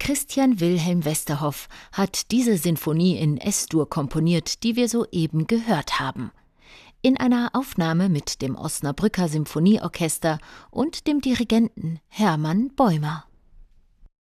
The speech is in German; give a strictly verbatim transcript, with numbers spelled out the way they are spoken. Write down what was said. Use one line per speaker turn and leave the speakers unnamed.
Christian Wilhelm Westerhoff hat diese Sinfonie in Es-Dur komponiert, die wir soeben gehört haben. In einer Aufnahme mit dem Osnabrücker Symphonieorchester und dem Dirigenten Hermann Bäumer.